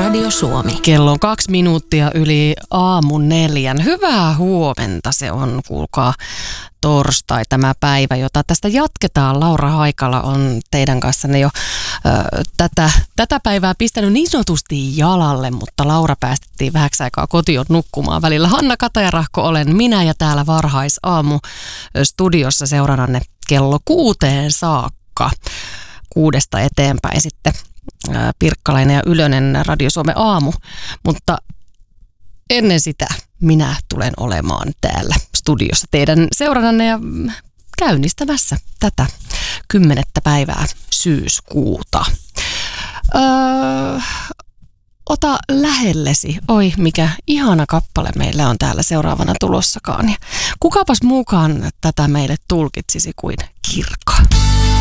Radio Suomi. Kello on 2 minuuttia yli 3:00. Hyvää huomenta, se on, kuulkaa, torstai tämä päivä, jota tästä jatketaan. Laura Haikala on teidän kanssanne jo tätä päivää pistänyt niin sanotusti jalalle, mutta Laura päästettiin vähäksi aikaa kotiin nukkumaan välillä. Hanna Katajarahko olen minä ja täällä varhaisaamu studiossa seurannanne kello 6 saakka. 6 eteenpäin sitten Pirkkalainen ja Ylönen Radio Suomen aamu, mutta ennen sitä minä tulen olemaan täällä studiossa teidän seurannanne ja käynnistämässä tätä 10. päivää syyskuuta. Ota lähellesi. Oi, mikä ihana kappale meillä on täällä seuraavana tulossakaan. Ja kukapas muukaan tätä meille tulkitsisi kuin Kirkka.